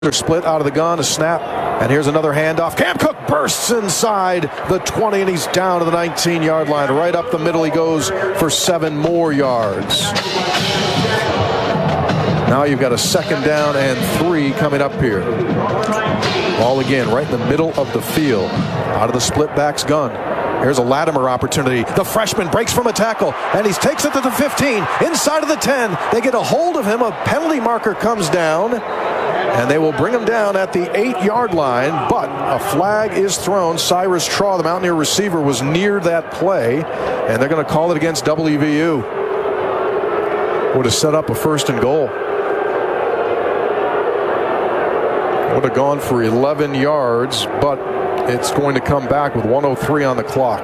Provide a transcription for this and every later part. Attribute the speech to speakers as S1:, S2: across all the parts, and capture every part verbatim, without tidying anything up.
S1: Split out of the gun, a snap, and here's another handoff. Cam Cook bursts inside the twenty, and he's down to the nineteen-yard line. Right up the middle he goes for seven more yards. Now you've got a second down and three coming up here. Ball again right in the middle of the field. Out of the split back's gun. Here's a Latimer opportunity. The freshman breaks from a tackle, and he takes it to the fifteen, inside of the ten. They get a hold of him. A penalty marker comes down, and they will bring him down at the eight-yard line, but a flag is thrown. Cyrus Traw, the Mountaineer receiver, was near that play, and they're going to call it against W V U. Would have set up a first and goal. Would have gone for eleven yards, but it's going to come back with one oh three on the clock.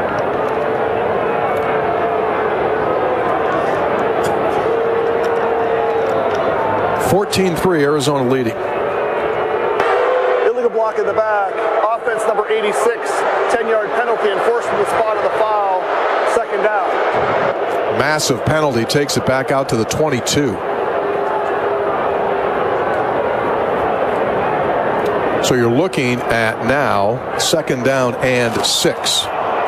S1: fourteen three, Arizona leading.
S2: Illegal block in the back. Offense number eighty-six. ten-yard penalty enforced from the spot of the foul. Second down.
S1: Massive penalty, takes it back out to the twenty-two. So you're looking at now second down and six.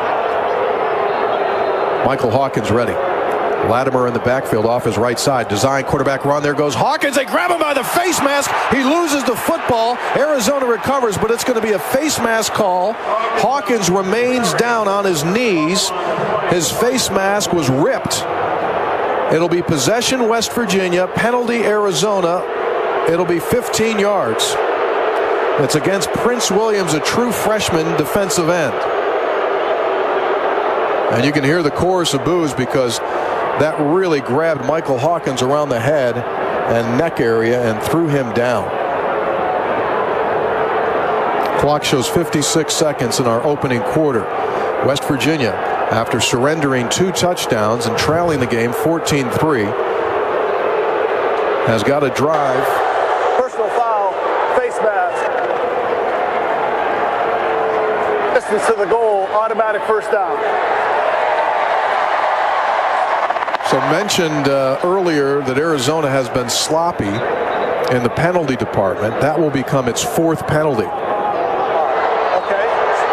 S1: Michael Hawkins ready. Latimer in the backfield off his right side. Design quarterback run. There goes Hawkins. They grab him by the face mask. He loses the football. Arizona recovers, but it's going to be a face mask call. Hawkins remains down on his knees. His face mask was ripped. It'll be possession West Virginia, penalty Arizona. It'll be fifteen yards. It's against Prince Williams, a true freshman defensive end. And you can hear the chorus of boos because that really grabbed Michael Hawkins around the head and neck area and threw him down. Clock shows fifty-six seconds in our opening quarter. West Virginia, after surrendering two touchdowns and trailing the game fourteen three, has got a drive.
S2: Personal foul, face mask. Distance to the goal, automatic first down.
S1: So mentioned uh, earlier that Arizona has been sloppy in the penalty department. That will become its fourth penalty.
S2: Okay.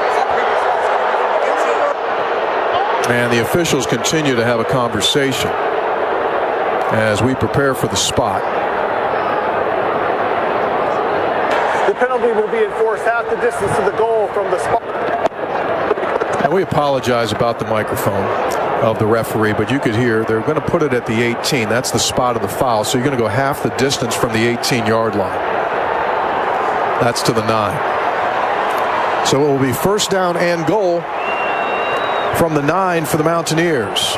S1: And the officials continue to have a conversation as we prepare for the spot.
S2: The penalty will be enforced half the distance to the goal from the spot.
S1: And we apologize about the microphone of the referee, but you could hear they're going to put it at the eighteen. That's the spot of the foul. So you're going to go half the distance from the eighteen-yard line. That's to the nine. So it will be first down and goal from the nine for the Mountaineers.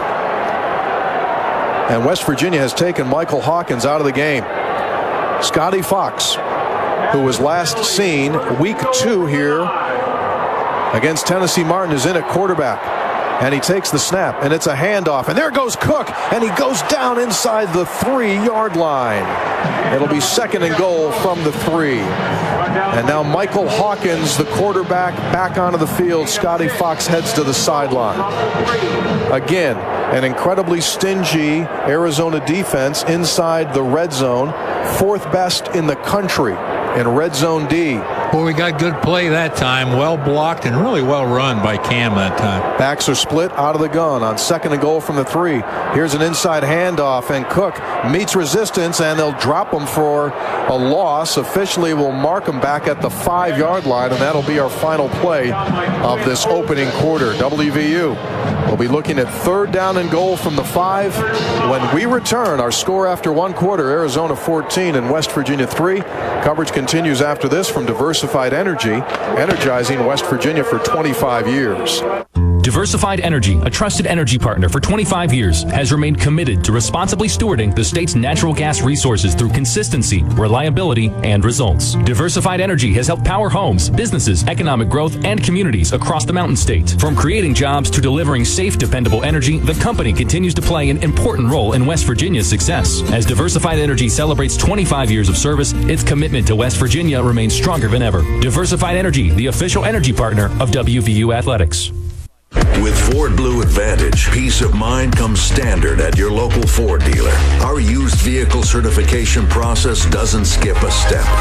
S1: And West Virginia has taken Michael Hawkins out of the game. Scotty Fox, who was last seen week two here against Tennessee Martin, is in at quarterback. And he takes the snap, and it's a handoff. And there goes Cook, and he goes down inside the three-yard line. It'll be second and goal from the three. And now Michael Hawkins, the quarterback, back onto the field. Scotty Fox heads to the sideline. Again, an incredibly stingy Arizona defense inside the red zone. Fourth best in the country in red zone D.
S3: Well, we got good play that time, well blocked and really well run by Cam that time.
S1: Backs are split out of the gun on second and goal from the three. Here's an inside handoff, and Cook meets resistance, and they'll drop him for a loss. Officially will mark him back at the five-yard line, and that'll be our final play of this opening quarter. W V U will be looking at third down and goal from the five. When we return, our score after one quarter, Arizona fourteen and West Virginia three. Coverage continues after this from Diversified Energy, energizing West Virginia for twenty-five years.
S4: Diversified Energy, a trusted energy partner for twenty-five years, has remained committed to responsibly stewarding the state's natural gas resources through consistency, reliability, and results. Diversified Energy has helped power homes, businesses, economic growth, and communities across the Mountain State. From creating jobs to delivering safe, dependable energy, the company continues to play an important role in West Virginia's success. As Diversified Energy celebrates twenty-five years of service, its commitment to West Virginia remains stronger than ever. Diversified Energy, the official energy partner of W V U Athletics.
S5: With Ford Blue Advantage, peace of mind comes standard at your local Ford dealer. Our used vehicle certification process doesn't skip a step.